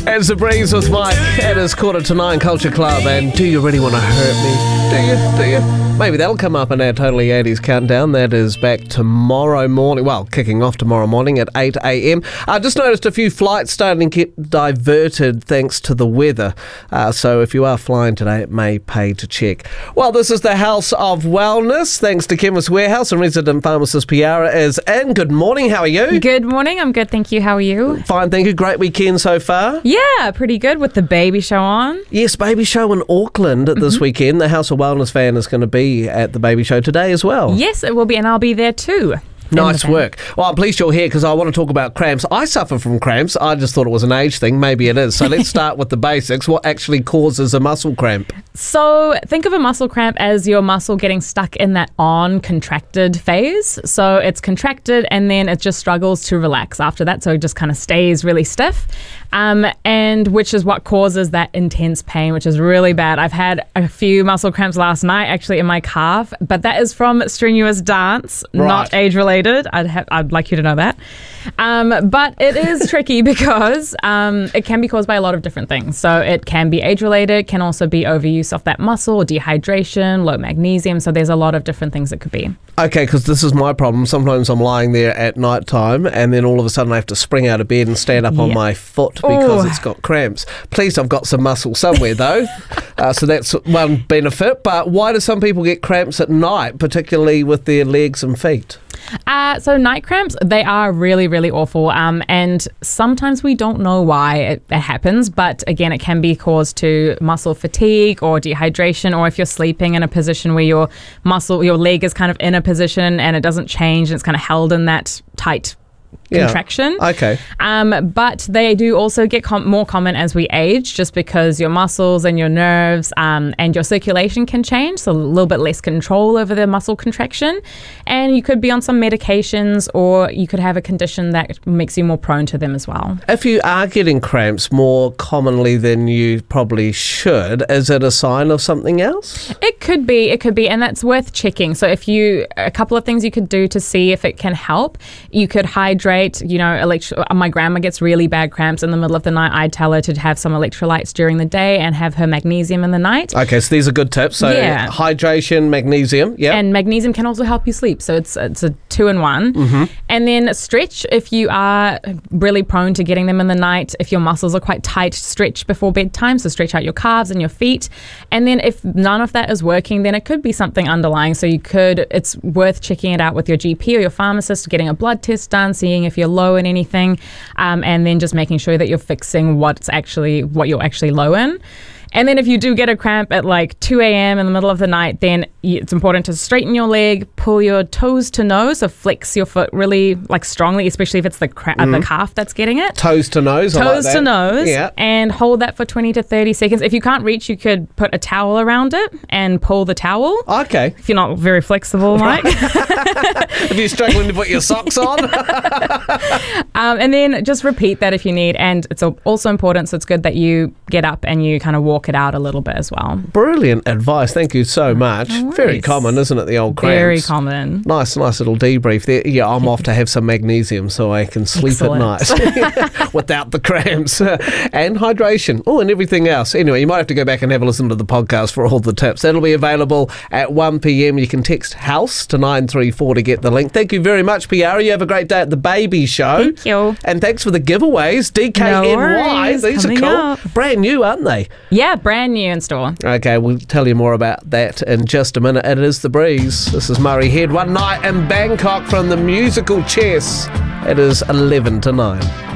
It's The Breeze with Mike. It is 9:15 Culture Club, and do you really want to hurt me? Do you? Maybe that'll come up in our Totally 80s countdown. That is back tomorrow morning. Well, kicking off tomorrow morning at 8 a.m. I just noticed a few flights starting to get diverted thanks to the weather. So if you are flying today, it may pay to check. Well, this is the House of Wellness. Thanks to Chemist Warehouse, and resident pharmacist Piara is in. Good morning. How are you? Good morning. I'm good, thank you. How are you? Fine, thank you. Great weekend so far? Yeah, pretty good with the baby show on. Yes, baby show in Auckland this weekend. The House of Wellness van is going to be at the baby show today as well. Yes, it will be, and I'll be there too. Nice work. Well, I'm pleased you're here because I want to talk about cramps. I suffer from cramps. I just thought it was an age thing. Maybe it is. So let's start with the basics. What actually causes a muscle cramp? So think of a muscle cramp as your muscle getting stuck in that contracted phase. So it's contracted and then it just struggles to relax after that. So it just kind of stays really stiff. And which is what causes that intense pain, which is really bad. I've had a few muscle cramps last night, actually, in my calf, but that is from strenuous dance, not age-related. I'd like you to know that. But it is tricky because it can be caused by a lot of different things. So it can be age-related, can also be overuse of that muscle, or dehydration, low magnesium. So there's a lot of different things it could be. Okay, because this is my problem. Sometimes I'm lying there at night time and then all of a sudden I have to spring out of bed and stand up on my foot because it's got cramps. Please, I've got some muscle somewhere though. So that's one benefit. But why do some people get cramps at night, particularly with their legs and feet? So night cramps, they are really, really awful. And sometimes we don't know why it happens. But again, it can be caused to muscle fatigue or dehydration, or if you're sleeping in a position where your leg is kind of in a position and it doesn't change and it's kind of held in that tight contraction. Okay. But they do also get more common as we age, just because your muscles and your nerves and your circulation can change, so a little bit less control over the muscle contraction. And you could be on some medications, or you could have a condition that makes you more prone to them as well. If you are getting cramps more commonly than you probably should, is it a sign of something else? It could be, and that's worth checking. So a couple of things you could do to see if it can help. You could hydrate. My grandma gets really bad cramps in the middle of the night. I tell her to have some electrolytes during the day and have her magnesium in the night. Okay, so these are good tips. So hydration, magnesium, and magnesium can also help you sleep. So it's a 2-in-1. And then stretch if you are really prone to getting them in the night. If your muscles are quite tight, stretch before bedtime. So stretch out your calves and your feet. And then if none of that is working, then it could be something underlying. So it's worth checking it out with your GP or your pharmacist, getting a blood test done, seeing if you're low in anything, and then just making sure that you're fixing what you're actually low in. And then if you do get a cramp at like 2 a.m. in the middle of the night, then it's important to straighten your leg, pull your toes to nose, so flex your foot really strongly, especially if it's the calf that's getting it. Toes to nose. Toes to nose, and hold that for 20 to 30 seconds. If you can't reach, you could put a towel around it and pull the towel. Okay. If you're not very flexible, Mike. If you're struggling to put your socks on. And then just repeat that if you need. And it's also important, so it's good that you get up and you kind of walk it out a little bit as well. Brilliant advice. Thank you so much. No worries. Very common, isn't it, the old cramps? Very common. Nice little debrief there. Yeah, I'm off to have some magnesium so I can sleep at night without the cramps. And hydration. Oh, and everything else. Anyway, you might have to go back and have a listen to the podcast for all the tips. That'll be available at 1 p.m. You can text HOUSE to 934 to get the link. Thank you very much, Piara. You have a great day at the baby show. Thank you. And thanks for the giveaways. DKNY. These are cool. Up. Brand new, aren't they? Yeah, brand new in store. Okay, we'll tell you more about that in just a minute. It is The Breeze. This is Murray Head. One night in Bangkok from the musical Chess. It is 11 to 9.